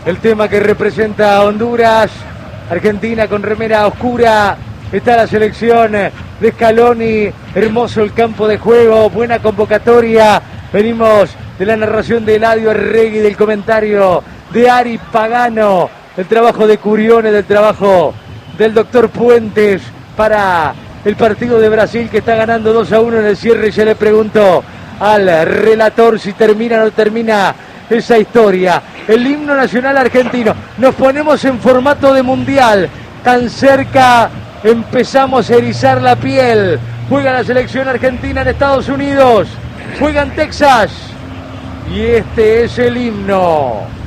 el tema que representa a Honduras. Argentina con remera oscura. Está la selección de Scaloni. Hermoso el campo de juego. Buena convocatoria. Venimos de la narración de Eladio Arregui, del comentario de Ari Pagano, del trabajo de Curione, del trabajo del doctor Puentes para el partido de Brasil que está ganando 2-1 en el cierre. Y ya le pregunto al relator si termina o no termina esa historia. El himno nacional argentino. Nos ponemos en formato de mundial. Tan cerca empezamos a erizar la piel. Juega la selección argentina en Estados Unidos. Juega en Texas. Y este es el himno.